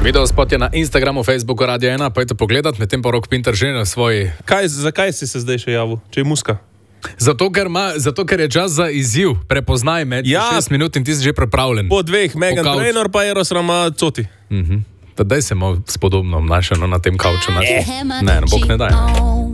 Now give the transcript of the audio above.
Video spot je na Instagramu, Facebooku, Radio 1, pojdite pogledat, medtem pa Rok Pinter že na svoj... Zakaj si se zdaj še javil, če je muska? Zato, ker je čas za izziv, prepoznaj med 6 minut in ti si že pripravljen. Po 2, Megan Trainor pa Eros Ramazzotti. Daj se malo spodobno obnašano na tem kavču. Ne, bog ne daj.